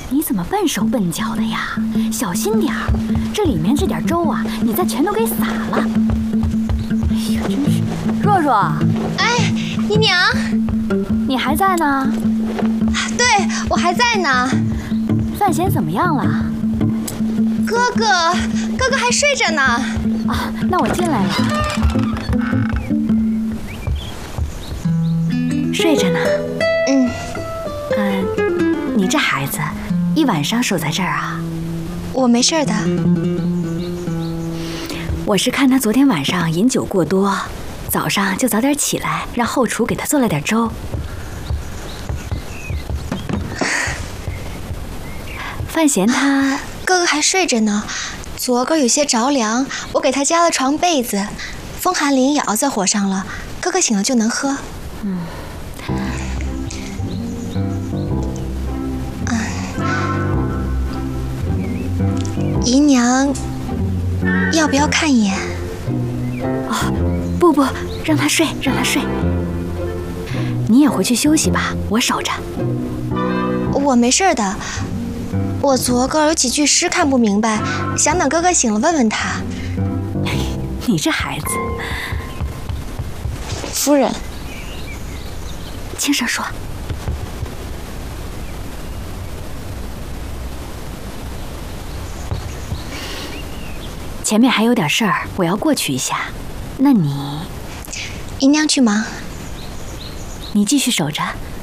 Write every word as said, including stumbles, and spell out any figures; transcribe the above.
你怎么笨手笨脚的呀？小心点儿，这里面这点粥啊，你再全都给洒了。哎呀，真是！若若， 哎，姨娘， 你还在呢？ 对，我还在呢。 范闲怎么样了？ 哥哥，哥哥还睡着呢。 啊，那我进来了。睡着呢。 嗯。 嗯，你这孩子，一晚上守在这儿啊？ 我没事的。 我是看他昨天晚上饮酒过多，早上就早点起来，让后厨给他做了点粥。范闲他哥哥还睡着呢，昨个有些着凉，我给他加了床被子，风寒灵也熬在火上了，哥哥醒了就能喝。 嗯。 姨娘，要不要看一眼？ 哦，不不，让他睡，让他睡。你也回去休息吧，我守着。 我没事的，我昨个有几句诗看不明白，想等哥哥醒了问问他。 你这孩子。 夫人， 轻声说。前面还有点事儿，我要过去一下。那你， 姨娘去忙， 你继续守着。